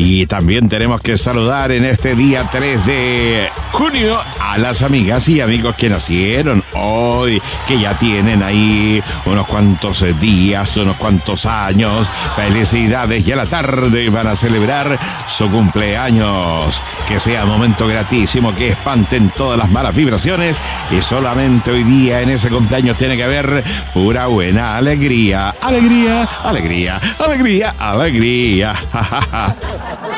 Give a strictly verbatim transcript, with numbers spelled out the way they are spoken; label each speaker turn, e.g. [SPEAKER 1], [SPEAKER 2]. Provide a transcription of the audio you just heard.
[SPEAKER 1] Y también tenemos que saludar en este día tres de junio a las amigas y amigos que nacieron hoy, que ya tienen ahí unos cuantos días, unos cuantos años. Felicidades, y a la tarde van a celebrar su cumpleaños. Que sea momento gratísimo, que espanten todas las malas vibraciones, y solamente hoy día en ese cumpleaños tiene que haber pura buena alegría. Alegría, alegría, alegría, alegría.